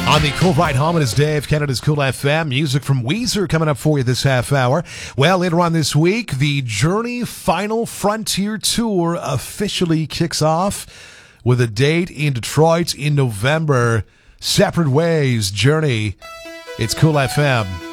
On the Cool Ride Home, it is Dave, Canada's Cool FM. Music from Weezer coming up for you this half hour. Well, later on this week, the Journey Final Frontier Tour officially kicks off with a date in Detroit in November. Separate Ways, Journey. It's Cool FM.